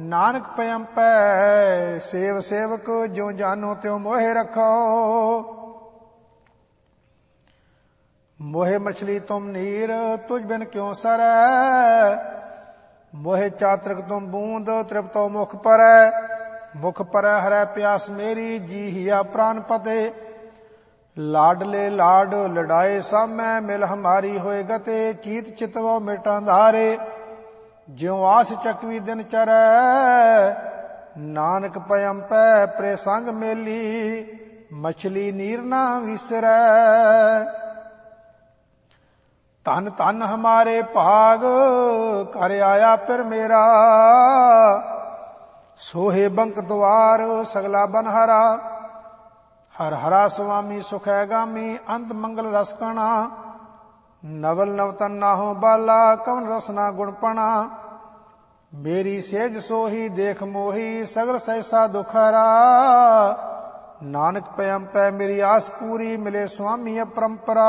Nanak ਭਇੰਪੈ save ਸੇਵਕ ਜਿਉ ਜਾਨੋ ਤਿਉ ਮੋਹਿ ਰੱਖੋ। ਮੋਹਿ ਮਛਲੀ ਤੁਮ ਨੀਰ ਤੁਝ ਬਿਨ ਕਿਉ ਸਰੈ। ਮੋਹਿ ਚਾਤ੍ਰਿਕ ਤੁਮ ਬੂੰਦ ਤ੍ਰਿਪਤੋ ਮੁਖ ਪਰੈ। ਮੁਖ ਪਰੈ ਹਰੈ ਪਿਆਸ ਮੇਰੀ ਜੀ ਹਿਆ ਪ੍ਰਾਨ ਪਤੇ। ਲਾਡਲੇ ਲਾਡ ਲੜਾਏ ਸਾਮੈ ਮਿਲ ਹਮਾਰੀ ਹੋਏ ਗਤੇ। ਚੀਤ ਚਿਤਵੋ ਮਿਟਾਂ ਧਾਰੇ ਜਿਉ ਆਸ ਚੱਕਵੀ ਦਿਨ ਚਰੈ। ਨਾਨਕ ਭਇੰਪੈ ਪ੍ਰੇ ਸੰਗ ਮੇਲੀ ਮਛਲੀ ਨੀਰ ਨਾ ਵਿਸਰੈ। ਧਨ ਧਨ ਹਮਾਰੇ ਭਾਗ ਘਰ ਆਇਆ ਫਿਰ ਮੇਰਾ। ਸੋਹੇ ਬੰਕ ਦੁਆਰ ਸਗਲਾ ਬਨਹਰਾ। ਹਰ ਹਰਾ ਸੁਆਮੀ ਸੁਖੈ ਗਾਮੀ ਅੰਤ ਮੰਗਲ ਰਸ ਕਣਾ। ਨਵਲ ਨਵਤਨ ਨਾਹੋ ਬਾਲਾ ਕਵਨ ਰਸਨਾ ਗੁਣਪਣਾ। ਮੇਰੀ ਸੇਜ ਸੋਹੀ ਦੇਖ ਮੋਹੀ ਸਗਲ ਸੈਸਾ ਦੁਖਰਾ। ਨਾਨਕ ਭਇੰਪੈ ਮੇਰੀ ਆਸ ਪੂਰੀ ਮਿਲੇ ਸੁਆਮੀ ਅਪਰੰਪਰਾ।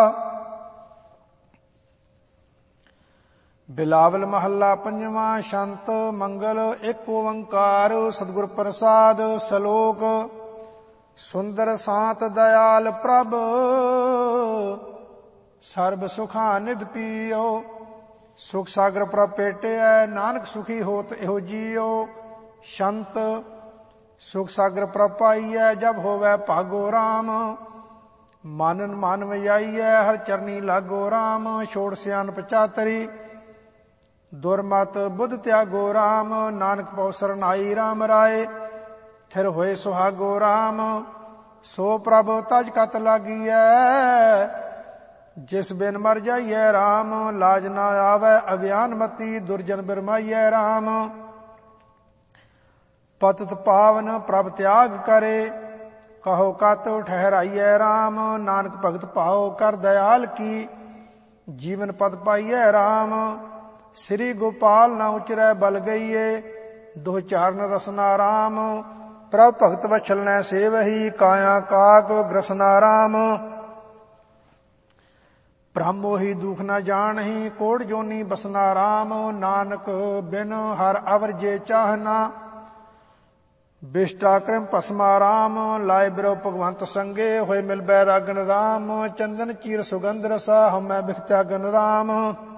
ਬਿਲਾਵਲ ਮਹੱਲਾ ਪੰਜਵਾਂ। ਸ਼ੰਤ ਮੰਗਲ ਏਕ ਓੰਕਾਰ ਸਤਿਗੁਰ ਪ੍ਰਸਾਦ। ਸ਼ਲੋਕ ਸੁੰਦਰ ਸਾਤ ਦਇਆਲ ਪ੍ਰਭ ਸਰਬ ਸੁਖਾਂ ਨਿਧ ਪੀਓ। ਸੁਖ ਸਾਗਰ ਪ੍ਰਭ ਭੇਟਿਐ ਨਾਨਕ ਸੁਖੀ ਹੋਤ ਇਹੋ ਜੀਓ। ਸ਼ੰਤ ਸੁਖ ਸਾਗਰ ਪ੍ਰਭ ਪਾਈਐ ਜਬ ਹੋਵੈ ਭਾਗੋ ਰਾਮ। ਮਾਨਨ ਮਨ ਵਜਾਈਐ ਹਰ ਚਰਨੀ ਲਾਗੋ ਰਾਮ। ਛੋੜ ਸਿਆਣਪ ਚਾਤਰੀ ਦੁਰਮਤ ਬੁੱਧ ਤਿਆਗੋ ਰਾਮ। ਨਾਨਕ ਪਉ ਸਰਨਾਈ ਰਾਮ ਰਾਏ ਥਿਰ ਹੋਏ ਸੁਹਾਗੋ ਰਾਮ। ਸੋ ਪ੍ਰਭ ਤਜ ਕਤ ਲਾਗੀਐ ਜਿਸ ਬਿਨ ਮਰ ਜਾਈਐ ਰਾਮ। ਲਾਜ ਨਾ ਆਵੈ ਅਗਿਆਨ ਮਤੀ ਦੁਰਜਨ ਬਿਰਮਾਈਐ ਰਾਮ। ਪਤਿਤ ਪਾਵਨ ਪ੍ਰਭ ਤਿਆਗ ਕਰੇ ਕਹੋ ਕਤ ਠਹਿਰਾਈਐ ਰਾਮ। ਨਾਨਕ ਭਗਤ ਭਾਉ ਕਰ ਦਇਆਲ ਕੀ ਜੀਵਨ ਪਦ ਪਾਈਐ ਰਾਮ। ਸ੍ਰੀ ਗੋਪਾਲ ਨਾ ਉਚਰੈ ਬਲ ਗਈਏ ਦੁਹ ਚਾਰਨ ਰਸਨਾ ਰਾਮ। ਪ੍ਰਭ ਭਗਤ ਵਛਲਨੈ ਸੇਵਹੀ ਕਾਇਆ ਕਾਕ ਗ੍ਰਸਨਾ ਰਾਮ। ਭ੍ਰਮ ਮੋਹੀ ਦੁਖ ਨ ਜਾਣਹੀ ਕੋੜ ਜੋਨੀ ਬਸਨਾ ਰਾਮ। ਨਾਨਕ ਬਿਨ ਹਰ ਅਵਰ ਜੇ ਚਾਹਨਾ ਬਿਸ਼ਟਾ ਕ੍ਰਿਮ ਭਸਮਾ ਰਾਮ। ਲਾਇ ਬਿਰੋ ਭਗਵੰਤ ਸੰਗੇ ਹੋਏ ਮਿਲ ਬੈਰਾਗਨ ਰਾਮ। ਚੰਦਨ ਚੀਰ ਸੁਗੰਧ ਰਸਾ ਹਮੈ ਬਿਖ ਤਿਆਗਨ ਰਾਮ।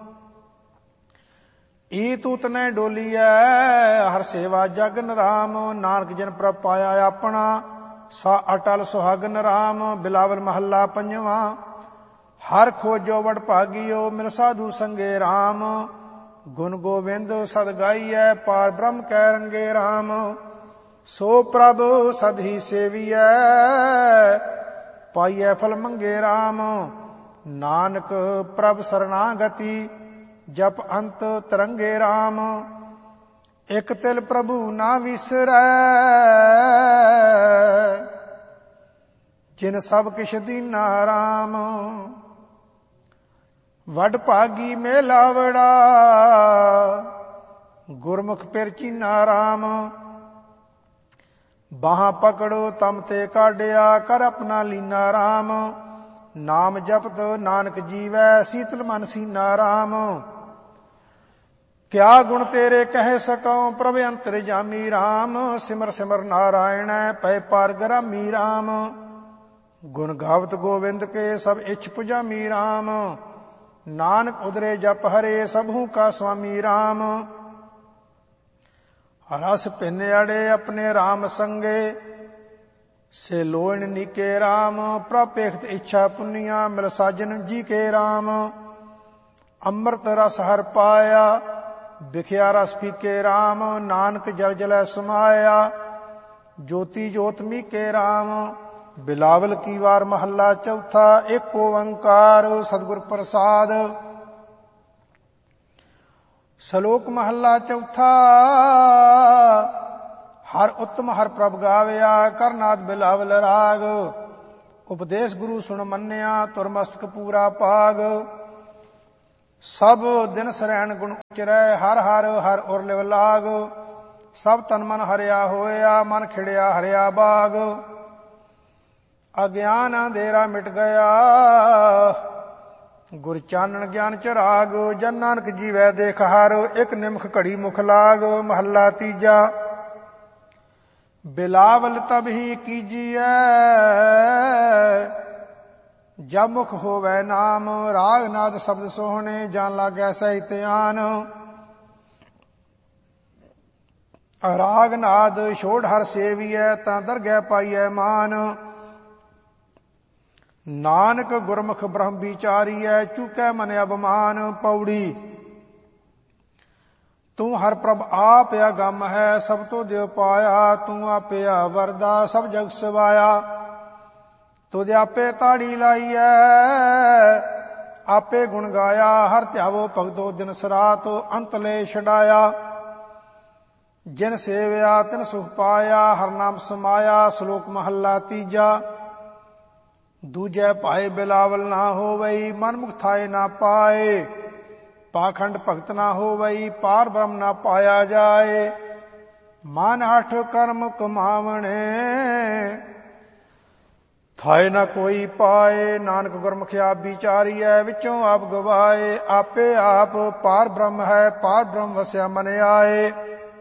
ਈ ਤੂਤ ਨੈ ਡੋਲੀਐ ਹਰ ਸੇਵਾ ਜਗਨ ਰਾਮ। ਨਾਨਕ ਜਨ ਪ੍ਰਭ ਪਾਇਆ ਆਪਣਾ ਸਾ ਅਟਲ ਸੁਹਾਗਨ ਰਾਮ। ਬਿਲਾਵਲ ਮਹੱਲਾ ਪੰਜਵਾਂ। ਹਰ ਖੋਜੋ ਵਡ ਭਾਗੀਓ ਮਿਲ ਸਾਧੂ ਸੰਗੇ ਰਾਮ। ਗੁਣ ਗੋਬਿੰਦ ਸਦ ਗਾਈਐ ਪਾਰ ਬ੍ਰਹਮ ਕੈ ਰੰਗੇ ਰਾਮ। ਸੋ ਪ੍ਰਭ ਸਦ ਹੀ ਸੇਵੀਐ ਪਾਈਐ ਫਲ ਮੰਗੇ ਰਾਮ। ਨਾਨਕ ਪ੍ਰਭ ਸਰਨਾਗਤੀ ਜਪ ਅੰਤ ਤਰੰਗੇ ਰਾਮ। ਇਕ ਤਿਲ ਪ੍ਰਭੂ ਨਾ ਵਿਸਰੈ ਜਿਨ ਸਭ ਕਿਛ ਦੀਨਾ ਰਾਮ। ਵਡ ਭਾਗੀ ਮੇਲਾਵੜਾ ਗੁਰਮੁਖ ਪਿਰ ਚੀਨਾ ਰਾਮ। ਬਾਹਾਂ ਪਕੜੋ ਤਮ ਤੇ ਕਾਢਿਆ ਕਰ ਆਪਣਾ ਲੀਨਾ ਰਾਮ। ਨਾਮ ਜਪਤ ਨਾਨਕ ਜੀਵੈ ਸੀਤਲ ਮਨ ਸੀਨਾ ਰਾਮ। ਕਿਆ ਗੁਣ ਤੇਰੇ ਕਹਿ ਸਕਉ ਪ੍ਰਭ ਅੰਤਰ ਜਾਮੀ ਰਾਮ। ਸਿਮਰ ਸਿਮਰ ਨਾਰਾਇਣੈ ਪੈ ਪਾਰ ਗਰਾਮੀ ਰਾਮ। ਗੁਣ ਗਾਵਤ ਗੋਵਿੰਦ ਕੇ ਸਭ ਇੱਛ ਪੁਜਾਮੀ ਰਾਮ। ਨਾਨਕ ਉਦਰੇ ਜਪ ਹਰੇ ਸਭੂ ਕਾ ਸੁਆਮੀ ਰਾਮ। ਰਸ ਭਿੰਨ ਅੜੇ ਆਪਣੇ ਰਾਮ ਸੰਗੇ ਸੇ ਲੋਇਣ ਨੀਕੇ ਰਾਮ। ਪ੍ਰਭ ਪੇਖਤ ਇੱਛਾ ਪੁੰਨੀਆਂ ਮਿਲ ਸਾਜਨ ਜੀ ਕੇ ਰਾਮ। ਅੰਮ੍ਰਿਤ ਰਸ ਹਰ ਪਾਇਆ ਵਿਖਿਆ ਰਸ ਫੀਕੇ ਰਾਮ। ਨਾਨਕ ਜਲ ਜਲੈ ਸਮਾਇਆ ਜੋਤੀ ਜੋਤ ਮੀਕੇ ਰਾਮ। ਬਿਲਾਵਲ ਕੀ ਵਾਰ ਮਹੱਲਾ ਚੌਥਾ। ਏਕ ਓੰਕਾਰ ਸਤਿਗੁਰ ਪ੍ਰਸਾਦ। ਸ਼ਲੋਕ ਮਹੱਲਾ ਚੌਥਾ। ਹਰ ਉੱਤਮ ਹਰ ਪ੍ਰਭ ਗਾਵਿਆ ਕਰਨਾਦ ਬਿਲਾਵਲ ਰਾਗ। ਉਪਦੇਸ਼ ਗੁਰੂ ਸੁਣ ਮੰਨਿਆ ਤੁਰ ਮਸਤਕ ਪੂਰਾ ਭਾਗ। ਸਭ ਦਿਨ ਸਰੈਣ ਗੁਣ ਉਚਰੈ ਹਰ ਹਰ ਹਰ ਉਰ ਲਿਵ ਲਾਗ। ਸਭ ਤਨ ਮਨ ਹਰਿਆ ਹੋਇਆ ਮਨ ਖਿੜਿਆ ਹਰਿਆ ਬਾਗ। ਅਗਿਆਨ ਅੰਧੇਰਾ ਮਿਟ ਗਿਆ ਗੁਰ ਚਾਨਣ ਗਿਆਨ ਚਰਾਗ, ਜਨ ਨਾਨਕ ਜੀਵੈ ਦੇਖ ਹਰ, ਇਕ ਨਿਮਖ ਘੜੀ ਮੁਖ ਲਾਗ। ਮਹੱਲਾ ਤੀਜਾ। ਬਿਲਾਵਲ ਤਬ ਹੀ ਕੀਜੀਐ, ਜਬ ਮੁਖ ਹੋਵੈ ਨਾਮ। ਰਾਗ ਨਾਦ ਸ਼ਬਦ ਸੋਹਣੇ, ਜਾਨ ਲਾਗੈ ਸਹਿ ਧਿਆਨ। ਰਾਗ ਨਾਦ ਛੋੜ ਹਰ ਸੇਵੀਐ, ਤਾਂ ਦਰਗਹਿ ਪਾਈਐ ਮਾਨ। ਨਾਨਕ ਗੁਰਮੁਖ ਬ੍ਰਹਮ ਵਿਚਾਰੀਐ, ਚੁਕੈ ਮਨ ਅਭਿਮਾਨ। ਪੌੜੀ। ਤੂੰ ਹਰ ਪ੍ਰਭ ਆਪ ਅਗੰਮ ਹੈ, ਸਭ ਤੋਂ ਦਿਵ ਪਾਇਆ। ਤੂੰ ਆਪੇ ਵਰਦਾ, ਸਭ ਜਗ ਸਵਾਇਆ। ਤੁਧ ਆਪੇ ਤਾੜੀ ਲਾਈਐ, ਆਪੇ ਗੁਣ ਗਾਇਆ। ਹਰ ਧਿਆਵੋ ਭਗਤੋ ਦਿਨ ਸਰਾਤ, ਅੰਤ ਲੈ ਛਡਾਇਆ। ਜਿਨ ਸੇਵਿਆ ਤਿਨ ਸੁਖ ਪਾਇਆ, ਹਰ ਨਾਮ ਸਮਾਇਆ। ਸ਼ਲੋਕ ਮਹੱਲਾ ਤੀਜਾ। ਦੂਜੈ ਭਾਏ ਬਿਲਾਵਲ ਨਾ ਹੋਵਈ, ਮਨ ਮੁਖ ਥਾਏ ਨਾ ਪਾਏ। ਪਾਖੰਡ ਭਗਤ ਨਾ ਹੋਵਈ, ਪਾਰ ਬ੍ਰਹਮ ਨਾ ਪਾਇਆ ਜਾਏ। ਮਨ ਹਠ ਕਰਮ ਕਮਾਵਣੇ, ਥਾਏ ਨਾ ਕੋਈ ਪਾਏ। ਨਾਨਕ ਗੁਰਮੁਖ ਆਪ ਵਿਚਾਰੀਐ, ਵਿੱਚੋਂ ਆਪ ਗਵਾਏ। ਆਪੇ ਆਪ ਪਾਰ ਬ੍ਰਹਮ ਹੈ, ਪਾਰ ਬ੍ਰਹਮ ਵਸਿਆ ਮਨ ਆਏ।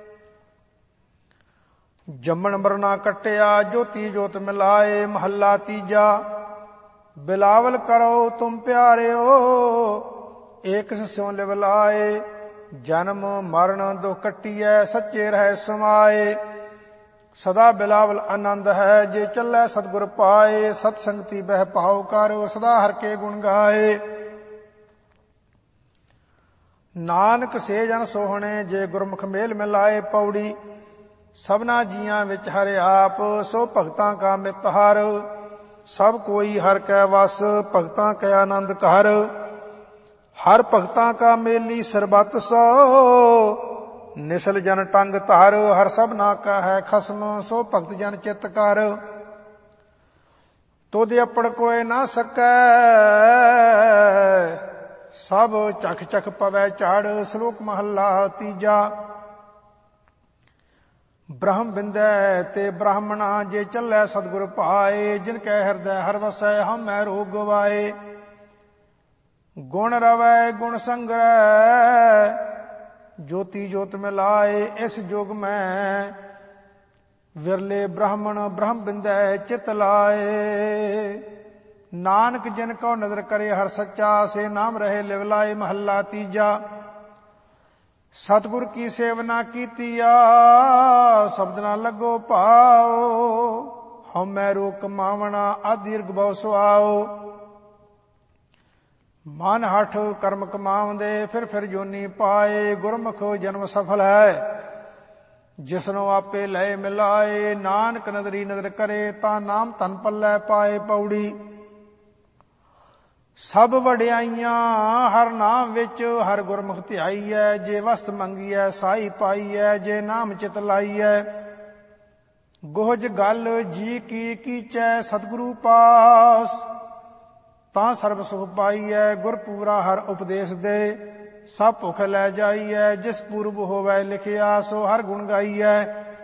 ਜੰਮਣ ਮਰਨਾ ਕੱਟਿਆ, ਜੋਤੀ ਜੋਤ ਮਿਲਾਏ। ਮਹੱਲਾ ਤੀਜਾ। ਬਿਲਾਵਲ ਕਰੋ ਤੁਮ ਪਿਆਰਿਓ, ਏਕ ਸਿਉ ਲਿਵ ਲਾਏ। ਜਨਮ ਮਰਨ ਦੁਖ ਕੱਟੀਐ, ਸੱਚੇ ਰਹਿ ਸਮਾਏ। ਸਦਾ ਬਿਲਾਵਲ ਆਨੰਦ ਹੈ, ਜੇ ਚੱਲੈ ਸਤਿਗੁਰ ਪਾਏ। ਸਤ ਸੰਗਤੀ ਬਹਿ ਭਾਉ ਕਰ, ਸਦਾ ਹਰ ਕੇ ਗੁਣ ਗਾਏ। ਨਾਨਕ ਸੇ ਜਨ ਸੋਹਣੇ, ਜੇ ਗੁਰਮੁਖ ਮੇਲ ਮਿਲਾਏ। ਪੌੜੀ। ਸਭਨਾ ਜੀਆਂ ਵਿੱਚ ਹਰਿ ਆਪ, ਸੋ ਭਗਤਾਂ ਕਾ ਮਿਤ ਹਰ। ਸਭ ਕੋਈ ਹਰ ਕੈ ਵਸ, ਭਗਤਾਂ ਕੈ ਆਨੰਦ ਘਰ। ਹਰ ਭਗਤਾਂ ਕਾ ਮੇਲੀ ਸਰਬਤ ਸੋ, ਨਿਸਲ ਜਨ ਟੰਗ ਧਰ। ਹਰ ਸਭਨਾ ਕਾ ਹੈ ਖਸਮ, ਸੋ ਭਗਤ ਜਨ ਚਿਤ ਕਰ। ਤੁਧ ਅਪੜ ਕੋਇ ਨਾ ਸਕੈ, ਸਭ ਚਖ ਚਖ ਪਵੈ ਝਾੜ। ਸ਼ਲੋਕ ਮਹੱਲਾ ਤੀਜਾ। ਬ੍ਰਹਮ ਬਿੰਦੈ ਤੇ ਬ੍ਰਾਹਮਣਾ, ਜੇ ਚੱਲੈ ਸਤਿਗੁਰ ਭਾਏ। ਜਿਨ ਕੈ ਹਿਰਦੈ ਹਰਿ ਵਸੈ, ਹਉਮੈ ਰੋਗ ਗਵਾਏ। ਗੁਣ ਰਵੈ ਗੁਣ ਸੰਗ੍ਰਹਿ, ਜੋਤੀ ਜੋਤ ਮਿਲਾਏ। ਇਸ ਜੁਗ ਮੈਂ ਵਿਰਲੇ ਬ੍ਰਾਹਮਣ, ਬ੍ਰਹਮ ਬਿੰਦੈ ਚਿਤ ਲਾਏ। ਨਾਨਕ ਜਿਨ ਕਉ ਨਦਰ ਕਰੇ ਹਰ ਸੱਚਾ, ਸੇ ਨਾਮ ਰਹੇ ਲਿਵ ਲਾਏ। ਮਹੱਲਾ ਤੀਜਾ। ਸਤਿਗੁਰ ਕੀ ਸੇਵਨਾ ਕੀਤੀਆ, ਸ਼ਬਦ ਨਾ ਲੱਗੋ ਭਾਉ। ਹਉਮੈ ਰੋਗ ਕਮਾਵਣਾ, ਅਦੀਰਘ ਭਉ ਸੁਆਓ। ਮਨ ਹਠ ਕਰਮ ਕਮਾਵੰਦੇ, ਫਿਰ ਜੋਨੀ ਪਾਏ। ਗੁਰਮੁਖ ਜਨਮ ਸਫਲ ਹੈ, ਜਿਸਨੂੰ ਆਪੇ ਲਏ ਮਿਲਾਏ। ਨਾਨਕ ਨਦਰੀ ਨਦਰ ਕਰੇ, ਤਾਂ ਨਾਮ ਧਨ ਪੱਲੇ ਪਾਏ। ਪੌੜੀ। ਸਭ ਵਡਿਆਈਆਂ ਹਰ ਨਾਮ ਵਿੱਚ, ਹਰ ਗੁਰਮੁਖ ਧਿਆਈਐ। ਜੇ ਵਸਤ ਮੰਗੀਐ ਸਾਈ ਪਾਈਐ, ਜੇ ਨਾਮ ਚਿਤ ਲਾਈਐ। ਗੋਹਜ ਗਲ ਜੀ ਕੀ ਕੀਚੈ, ਸਤਿਗੁਰੂ ਪਾਸ। ਤਾਂ ਸਰਬ ਸੁਖ ਪਾਈਐ, ਗੁਰ ਪੂਰਾ ਹਰ ਉਪਦੇਸ਼ ਦੇ। ਸਭ ਭੁਖ ਲੈ ਜਾਈਐ, ਜਿਸ ਪੂਰਬ ਹੋਵੈ ਲਿਖਿਆ, ਸੋ ਹਰ ਗੁਣ ਗਾਈਐ।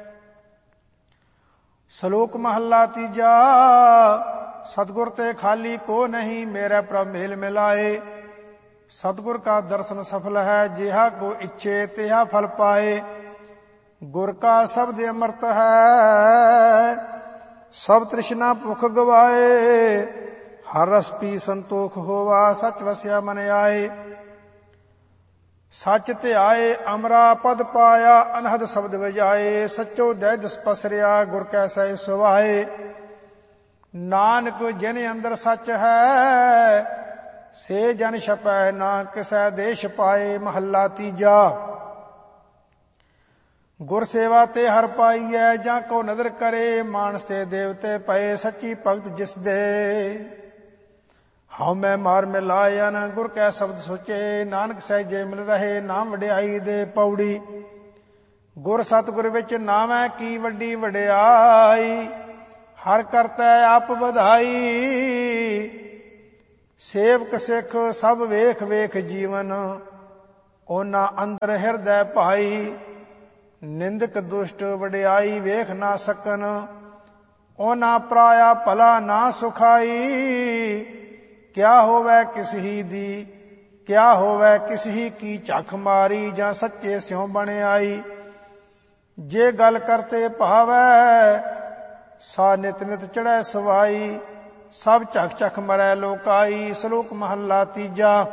ਸ਼ਲੋਕ ਮਹੱਲਾ ਤੀਜਾ। ਸਤਿਗੁਰ ਤੇ ਖਾਲੀ ਕੋ ਨਹੀਂ, ਮੇਰੇ ਪ੍ਰਭ ਮੇਲ ਮਿਲਾਏ। ਸਤਿਗੁਰ ਕਾ ਦਰਸ਼ਨ ਸਫਲ ਹੈ, ਜਿਹਾ ਕੋ ਇੱਛੇ ਤਿਹਾ ਫਲ ਪਾਏ। ਗੁਰ ਕਾ ਸ਼ਬਦ ਅੰਮ੍ਰਿਤ ਹੈ, ਸਭ ਤ੍ਰਿਸ਼ਨਾ ਭੁਖ ਗਵਾਏ। ਹਰ ਰਸ ਪੀ ਸੰਤੋਖ ਹੋਵਾ, ਸਚ ਵਸਿਆ ਮਨ ਆਏ। ਸਚ ਧਿਆਏ ਅਮਰਾ ਪਦ ਪਾਇਆ, ਅਨਹਦ ਸ਼ਬਦ ਵਜਾਏ। ਸਚੋ ਦੈ ਦਿਸ ਪਸਰਿਆ, ਗੁਰ ਕੈ ਸਹਿ ਸੁਭਾਏ। ਨਾਨਕ ਜਿਨ ਅੰਦਰ ਸਚ ਹੈ, ਸੇ ਜਨ ਛਪੈ ਨਾ ਕਿਸੈ ਦੇਸ਼ ਪਾਏ। ਮਹੱਲਾ ਤੀਜਾ। ਗੁਰ ਸੇਵਾ ਤੇ ਹਰ ਪਾਈਐ, ਜਾਂ ਕੋ ਨਦਰ ਕਰੇ। ਮਾਨਸ ਤੇ ਦੇਵਤੇ ਪਏ, ਸੱਚੀ ਭਗਤ ਜਿਸ ਦੇ। ਹਉਮੈ ਮਾਰ ਮਿਲਾਇਨ, ਗੁਰ ਕੈ ਸ਼ਬਦ ਸੋਚੇ। ਨਾਨਕ ਸਹਿਜੇ ਮਿਲ ਰਹੇ, ਨਾਮ ਵਡਿਆਈ ਦੇ। ਪੌੜੀ। ਗੁਰ ਸਤਿਗੁਰ ਵਿੱਚ ਨਾਵੈ ਕੀ ਵੱਡੀ ਵਡਿਆਈ। ਹਰ ਕਰਤੈ ਆਪ ਵਧਾਈ, ਸੇਵਕ ਸਿੱਖ ਸਭ ਵੇਖ ਵੇਖ ਜੀਵਨ। ਉਹਨਾਂ ਅੰਦਰ ਹਿਰਦੈ ਭਾਈ, ਨਿੰਦਕ ਦੁਸ਼ਟ ਵਡਿਆਈ ਵੇਖ ਨਾ ਸਕਨ। ਉਹਨਾਂ ਪਰਾਇਆ ਭਲਾ ਨਾ ਸੁਖਾਈ, ਕਿਆ ਹੋਵੇ ਕਿਸ ਹੀ ਦੀ, ਕਿਆ ਹੋਵੇ ਕਿਸ ਹੀ ਕੀ ਝੱਖ ਮਾਰੀ, ਜਾਂ ਸੱਚੇ ਸਿਉ ਬਣ ਆਈ। ਜੇ ਗੱਲ ਕਰਤੇ ਭਾਵੈ ਸਾ ਨਿਤ ਨਿਤ ਚੜ੍ਹੈ ਸਵਾਈ, ਸਭ ਝੱਖ ਝੱਖ ਮਰੈ ਲੋਕਾਈ। ਸ਼ਲੋਕ ਮਹੱਲਾ ਤੀਜਾ।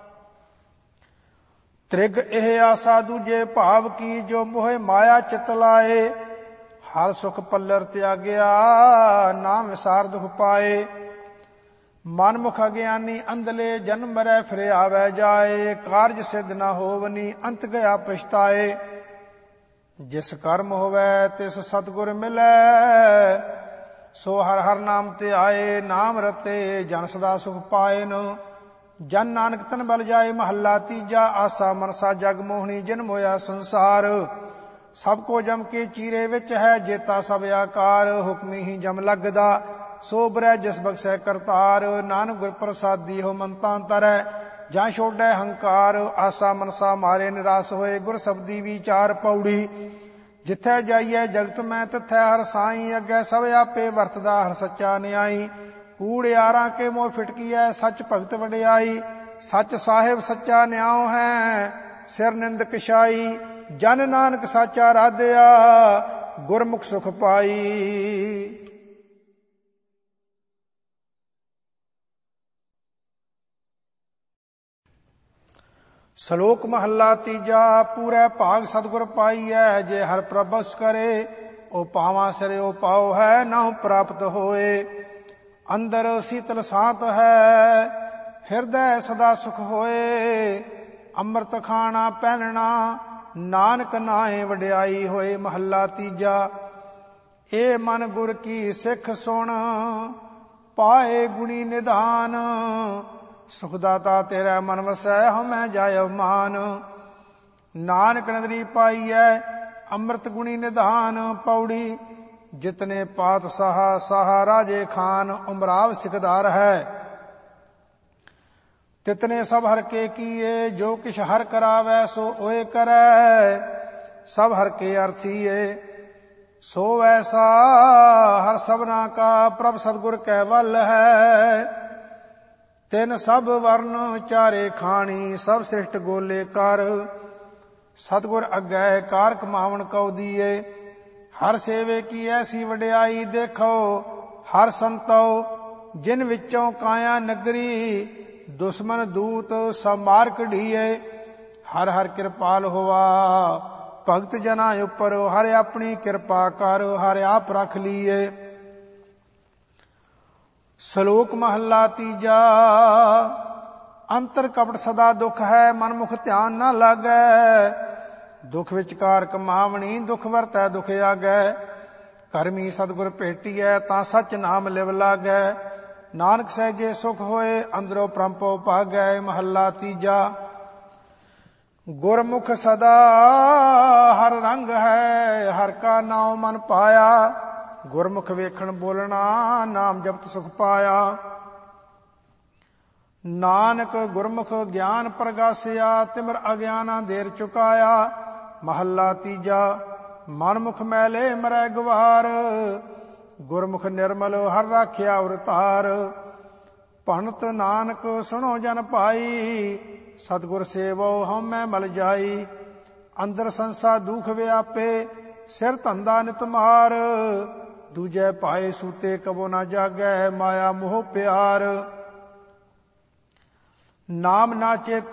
ਤ੍ਰਿਗ ਇਹ ਆਸਾ ਦੂਜੇ ਭਾਵ ਕੀ, ਜੋ ਮੋਹਿ ਮਾਇਆ ਚਿਤ ਲਾਏ। ਹਰ ਸੁਖ ਪੱਲਰ ਤਿਆਗਿਆ ਨਾਮ ਵਿਸਾਰ ਦੁਖ ਪਾਏ। ਮਨਮੁਖ ਅਗਿਆਨੀ ਅੰਧਲੇ ਜਨਮ ਮਰੈ ਫਿਰ ਆਵੈ ਜਾਏ। ਕਾਰਜ ਸਿੱਧ ਨ ਹੋਵਨੀ ਅੰਤ ਗਿਆ ਪਛਤਾਏ। ਜਿਸ ਕਰਮ ਹੋਵੈ ਤਿਸ ਸਤਿਗੁਰ ਮਿਲੈ, ਸੋ ਹਰ ਹਰ ਨਾਮ ਤੇ ਆਏ। ਨਾਮ ਰਤੇ ਜਨ ਸਦਾ ਸੁਖ ਪਾਏਨ, ਜਨ ਨਾਨਕ ਤਨ ਬਲ ਜਾਏ। ਮਹੱਲਾ ਤੀਜਾ। ਆਸਾ ਮਨਸਾ ਜਗ ਮੋਹਣੀ ਜਿਨ ਮੋਇਆ ਸੰਸਾਰ, ਸਭ ਕੋ ਜਮ ਕੇ ਚੀਰੇ ਵਿੱਚ ਹੈ ਜੇਤਾ ਸਭ ਆਕਾਰ। ਹੁਕਮੀ ਹੀ ਜਮ ਲੱਗਦਾ ਸੋ ਬਰੈ ਜਿਸ ਬਖਸ਼ੈ ਕਰਤਾਰ। ਨਾਨਕ ਗੁਰ ਪ੍ਰਸਾਦੀ ਹੋ ਮੰਤਾ ਤਰੈ, ਜਾਂ ਛੋੜੈ ਹੰਕਾਰ। ਆਸਾ ਮਨਸਾ ਮਾਰੇ ਨਿਰਾਸ ਹੋਏ, ਗੁਰ ਸਬਦੀ ਵਿਚਾਰ ਪੌੜੀ। ਜਿੱਥੈ ਜਾਈਐ ਜਗਤ ਮੈਂ ਤਿਥੈ ਹਰ ਸਾਈ, ਅੱਗੇ ਸਭ ਆਪੇ ਵਰਤਦਾ ਹਰ ਸੱਚਾ ਨਿਆਈ। ਕੂੜ ਯਾਰਾਂ ਕੇ ਮੋਹ ਫਿਟਕੀਐ, ਸੱਚ ਭਗਤ ਵਡਿਆਈ। ਸੱਚ ਸਾਹਿਬ ਸੱਚਾ ਨਿਆਉ ਹੈ, ਸਿਰ ਨਿੰਦਕ ਛਾਈ। ਜਨ ਨਾਨਕ ਸਾਚਾ ਰਾਧਿਆ, ਗੁਰਮੁਖ ਸੁਖ ਪਾਈ। ਸ਼ਲੋਕ ਮਹੱਲਾ ਤੀਜਾ। ਪੂਰੇ ਭਾਗ ਸਤਿਗੁਰ ਪਾਈਐ, ਜੇ ਹਰ ਪ੍ਰਭਸ ਕਰੇ। ਉਹ ਪਾਵਾਂ ਸਿਰੇ ਉਹ ਪਾਉ ਹੈ, ਨਾਉ ਪ੍ਰਾਪਤ ਹੋਏ। ਅੰਦਰ ਸੀਤਲ ਸਾਤ ਹੈ, ਹਿਰਦੈ ਸਦਾ ਸੁਖ ਹੋਏ। ਅੰਮ੍ਰਿਤ ਖਾਣਾ ਪਹਿਨਣਾ, ਨਾਨਕ ਨਾਏ ਵਡਿਆਈ ਹੋਏ। ਮਹੱਲਾ ਤੀਜਾ। ਏ ਮਨ ਗੁਰ ਕੀ ਸਿੱਖ ਸੁਣ, ਪਾਏ ਗੁਣੀ ਨਿਧਾਨ। ਸੁਖਦਾਤਾ ਤੇਰਾ ਮਨ ਵਸੈ, ਹਉਮੈ ਜਾਇ ਮਾਨ। ਨਾਨਕ ਨਦਰੀ ਪਾਈਐ, ਅੰਮ੍ਰਿਤ ਗੁਣੀ ਨਿਧਾਨ। ਪੌੜੀ। ਜਿਤਨੇ ਪਾਤਸ਼ਾਹ ਸਾਹਾ ਰਾਜੇ ਖਾਨ, ਉਮਰਾਵ ਸਿਕਦਾਰ ਹੈ। ਤਿਤਨੇ ਸਭ ਹਰ ਕੇ ਕੀਏ, ਜੋ ਕਿਛ ਹਰ ਕਰਾਵੈ ਸੋ ਓਏ ਕਰੈ। ਸਭ ਹਰ ਕੇ ਅਰਥੀਏ, ਸੋ ਐਸਾ ਹਰ ਸਭਨਾ ਕਾ। ਪ੍ਰਭ ਸਤਿਗੁਰ ਕੈ ਵੱਲ ਹੈ, ਤਿਨ ਸਭ ਵਰਨ ਚਾਰੇ ਖਾਣੀ। ਸਭ ਸ੍ਰਿਸ਼ਟ ਗੋਲੇ ਕਰ, ਸਤਿਗੁਰ ਅੱਗੇ ਕਾਰ ਕਮਾਵਣ ਕਉ ਦੀਏ। ਹਰ ਸੇਵੇ ਕੀ ਐਸੀ ਵਡਿਆਈ, ਦੇਖੋ ਹਰ ਸੰਤੋ ਜਿਨ ਵਿੱਚੋਂ ਕਾਇਆ ਨਗਰੀ। ਦੁਸ਼ਮਨ ਦੂਤ ਸਭ ਮਾਰ ਕਢੀਏ, ਹਰ ਹਰ ਕਿਰਪਾਲ ਹੋਵਾ ਭਗਤ ਜਨਾਂ ਉੱਪਰ। ਹਰ ਆਪਣੀ ਕਿਰਪਾ ਕਰ, ਹਰ ਆਪ ਰਖ ਲੀਏ। ਸ਼ਲੋਕ ਮਹੱਲਾ ਤੀਜਾ। ਅੰਤਰ ਕਪਟ ਸਦਾ ਦੁਖ ਹੈ, ਮਨਮੁਖ ਧਿਆਨ ਨਾ ਲਾਗੈ। ਦੁਖ ਵਿਚਕਾਰ ਕਮਾਵਣੀ, ਦੁਖ ਵਰਤੈ ਦੁਖ ਆਗੈ। ਕਰਮੀ ਸਤਿਗੁਰ ਭੇਟੀਐ, ਤਾਂ ਸੱਚ ਨਾਮ ਲਿਵ ਲਾਗੈ। ਨਾਨਕ ਸਹਿਜੇ ਸੁਖ ਹੋਏ, ਅੰਦਰੋਂ ਪ੍ਰੰਪੋ ਭਾਗੈ। ਮਹੱਲਾ ਤੀਜਾ। ਗੁਰਮੁਖ ਸਦਾ ਹਰ ਰੰਗ ਹੈ, ਹਰ ਕਾ ਨਾਉ ਮਨ ਪਾਇਆ। ਗੁਰਮੁਖ ਵੇਖਣ ਬੋਲਣਾ, ਨਾਮ ਜਪਤ ਸੁਖ ਪਾਇਆ। ਨਾਨਕ ਗੁਰਮੁਖ ਗਿਆਨ ਪ੍ਰਗਾਸਿਆ, ਤਿਮਰ ਅਗਿਆਨਾ ਦੇਰ ਚੁਕਾਇਆ। ਮਹੱਲਾ ਤੀਜਾ। ਮਨਮੁਖ ਮੈਲੇ ਮਰੈ ਗਵਾਰ, ਗੁਰਮੁਖ ਨਿਰਮਲ ਹਰ ਰਾਖਿਆ ਉਰਤਾਰ। ਭਣਤ ਨਾਨਕ ਸੁਣੋ ਜਨ ਭਾਈ, ਸਤਿਗੁਰ ਸੇਵੋ ਹਉਮੈ ਮਲ ਜਾਈ। ਅੰਦਰ ਸੰਸਾ ਦੁਖ ਵਿਆਪੇ, ਸਿਰ ਧੰਦਾ ਨਿਤ ਮਾਰ। ਦੂਜੇ ਪਾਏ ਸੂਤੇ ਕਬੋ ਨਾ ਜਾਗੈ, ਮਾਇਆ ਮੋਹ ਪਿਆਰ। ਨਾਮ ਨਾ ਚੇਤ